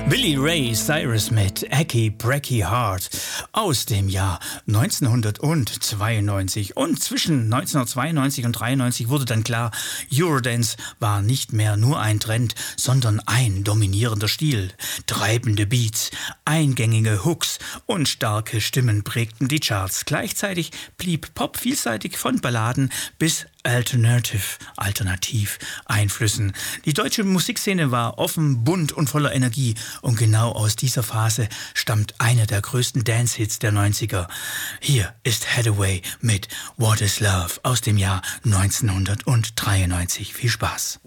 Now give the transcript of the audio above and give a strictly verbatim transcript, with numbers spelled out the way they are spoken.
Billy Ray Cyrus mit Achy Breaky Heart aus dem Jahr neunzehnhundertzweiundneunzig. Und zwischen neunzehnhundertzweiundneunzig und dreiundneunzig wurde dann klar, Eurodance war nicht mehr nur ein Trend, sondern ein dominierender Stil. Treibende Beats, eingängige Hooks und starke Stimmen prägten die Charts. Gleichzeitig blieb Pop vielseitig von Balladen bis Alternative, alternativ Einflüssen. Die deutsche Musikszene war offen, bunt und voller Energie. Und genau aus dieser Phase stammt einer der größten Dance-Hits der neunziger. Hier ist Hathaway mit What is Love aus dem Jahr neunzehnhundertdreiundneunzig. Viel Spaß.